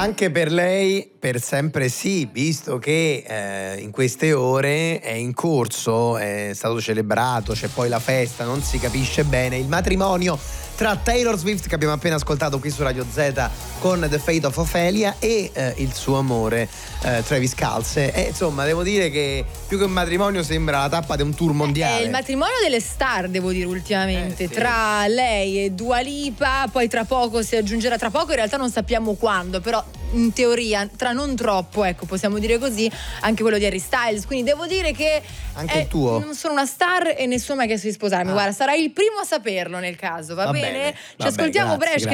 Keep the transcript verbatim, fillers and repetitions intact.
Anche per lei, per sempre sì, visto che eh, in queste ore è in corso, è stato celebrato, c'è poi la festa, non si capisce bene, il matrimonio tra Taylor Swift, che abbiamo appena ascoltato qui su Radio Z con The Fate of Ophelia, e eh, il suo amore eh, Travis Kelce. E insomma, devo dire che più che un matrimonio sembra la tappa di un tour mondiale. È il matrimonio delle star, devo dire, ultimamente, eh, sì. tra lei e Dua Lipa. Poi tra poco si aggiungerà, tra poco in realtà non sappiamo quando, però in teoria tra non troppo, ecco, possiamo dire così, anche quello di Harry Styles. Quindi devo dire che anche è, il tuo? non sono una star e nessuno mi ha chiesto di sposarmi. Ah. Guarda, sarai il primo a saperlo nel caso, va, Va bene? bene, Ci vabbè, ascoltiamo grazie, Brescia, che